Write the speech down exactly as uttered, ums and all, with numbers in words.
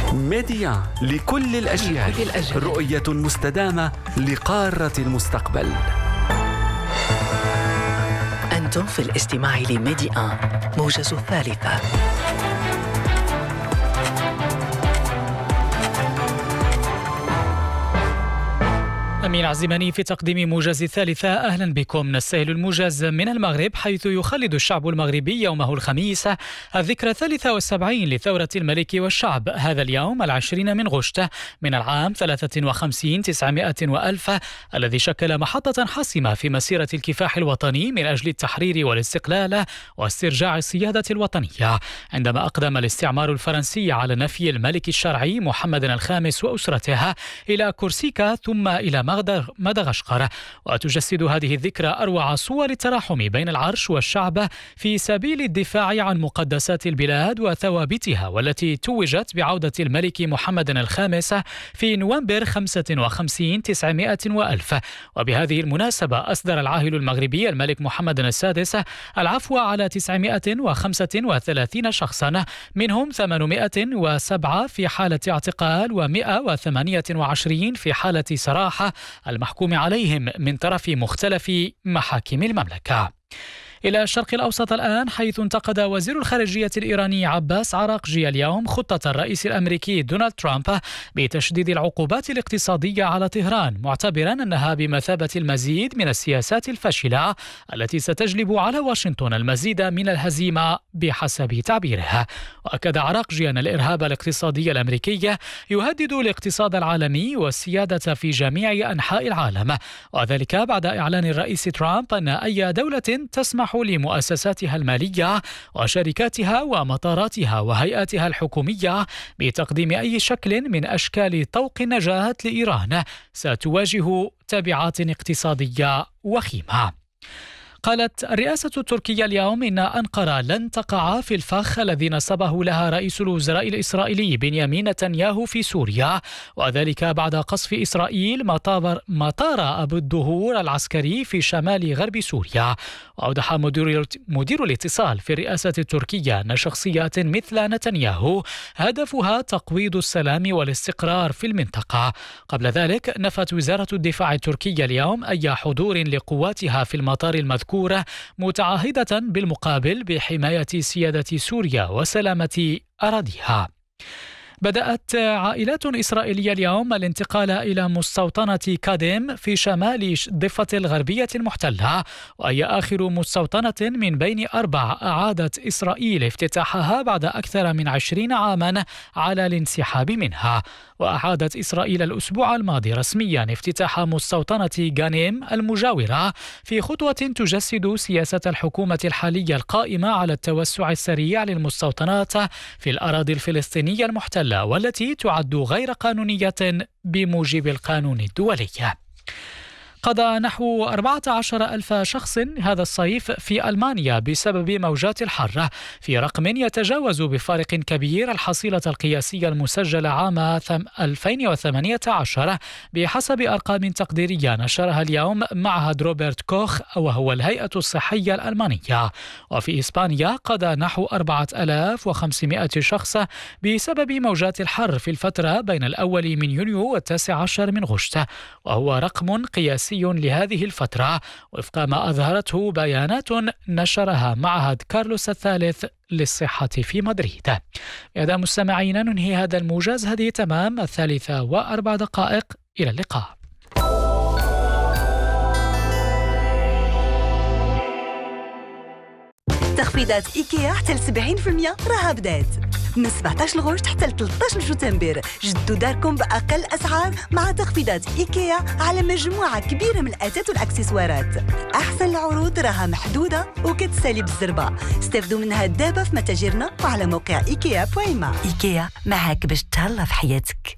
ميديا لكل الأجيال, لكل الأجيال. رؤية مستدامة لقارة المستقبل. أنتم في الاستماع لميديا موجز الثالثة. أمين عزيماني في تقديم موجز الثالثة. أهلا بكم. نستهل الموجز من المغرب، حيث يخلد الشعب المغربي يومه الخميس الذكرى الثالثة والسبعين لثورة الملك والشعب. هذا اليوم العشرين من غشت من العام ثلاثة وخمسين تسعمائة وألف، الذي شكل محطة حاسمة في مسيرة الكفاح الوطني من أجل التحرير والاستقلال واسترجاع السيادة الوطنية، عندما أقدم الاستعمار الفرنسي على نفي الملك الشرعي محمد الخامس وأسرته إلى كورسيكا ثم إلى مدغشقر. وتجسد هذه الذكرى أروع صور التراحم بين العرش والشعب في سبيل الدفاع عن مقدسات البلاد وثوابتها، والتي توجت بعودة الملك محمد الخامس في نوفمبر خمسة وخمسين تسعمائة وألف. وبهذه المناسبة أصدر العاهل المغربي الملك محمد السادس العفو على تسعمائة وخمسة وثلاثين شخصا، منهم ثمانمائة وسبعة في حالة اعتقال ومائة وثمانية وعشرين في حالة سراحة المحكوم عليهم من طرف مختلف محاكم المملكة. إلى الشرق الأوسط الآن، حيث انتقد وزير الخارجية الإيراني عباس عراقجي اليوم خطة الرئيس الأمريكي دونالد ترامب بتشديد العقوبات الاقتصادية على طهران، معتبرا أنها بمثابة المزيد من السياسات الفاشلة التي ستجلب على واشنطن المزيد من الهزيمة بحسب تعبيره. وأكد عراقجي أن الإرهاب الاقتصادي الأمريكي يهدد الاقتصاد العالمي والسيادة في جميع أنحاء العالم، وذلك بعد إعلان الرئيس ترامب أن أي دولة تسمح لمؤسساتها المالية وشركاتها ومطاراتها وهيئاتها الحكومية بتقديم أي شكل من أشكال طوق النجاة لإيران ستواجه تبعات اقتصادية وخيمة. قالت الرئاسة التركية اليوم إن أنقرة لن تقع في الفخ الذي نصبه لها رئيس الوزراء الإسرائيلي بنيامين نتنياهو في سوريا، وذلك بعد قصف إسرائيل مطار, مطار أبو الدهور العسكري في شمال غرب سوريا. وأوضح مدير, مدير الاتصال في الرئاسة التركية أن شخصيات مثل نتنياهو هدفها تقويض السلام والاستقرار في المنطقة. قبل ذلك نفت وزارة الدفاع التركية اليوم أي حضور لقواتها في المطار المذكور، متعهدة بالمقابل بحماية سيادة سوريا وسلامة أراضيها. بدأت عائلات إسرائيلية اليوم الانتقال إلى مستوطنة كادم في شمال الضفة الغربية المحتلة، وهي آخر مستوطنة من بين أربع أعادت إسرائيل افتتاحها بعد أكثر من عشرين عاما على الانسحاب منها. وأعادت إسرائيل الأسبوع الماضي رسميا افتتاح مستوطنة غانيم المجاورة في خطوة تجسد سياسة الحكومة الحالية القائمة على التوسع السريع للمستوطنات في الأراضي الفلسطينية المحتلة، والتي تعد غير قانونية بموجب القانون الدولي. قضى نحو أربعة عشر ألف شخص هذا الصيف في ألمانيا بسبب موجات الحر، في رقم يتجاوز بفارق كبير الحصيلة القياسية المسجلة عام ألفين وثمانية عشر بحسب أرقام تقديرية نشرها اليوم معهد روبرت كوخ وهو الهيئة الصحية الألمانية. وفي إسبانيا قضى نحو أربعة آلاف وخمسمائة شخص بسبب موجات الحر في الفترة بين الأول من يونيو والتاسع عشر من غشت، وهو رقم قياسي لهذه الفترة وفق ما أظهرته بيانات نشرها معهد كارلوس الثالث للصحة في مدريد. يا مستمعين، ننهي هذا الموجز. هذه تمام الثالثة وأربع دقائق. إلى اللقاء. تخفيضات إيكيا حتى سبعين بالمئة راها بدات من سبعة عشر غشت حتى ثلاثة عشر شتنبر. جدوا داركم بأقل أسعار مع تخفيضات إيكيا على مجموعة كبيرة من الأثاث والأكسسوارات. أحسن العروض راها محدودة وكتسالي بالزربة. استفدوا منها دابا في متاجرنا وعلى موقع إيكيا بويما. إيكيا معاك باش تهلا في حياتك.